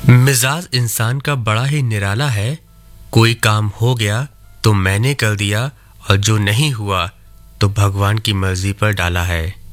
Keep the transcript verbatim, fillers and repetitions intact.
मिजाज इंसान का बड़ा ही निराला है। कोई काम हो गया तो मैंने कर दिया और जो नहीं हुआ तो भगवान की मर्जी पर डाला है।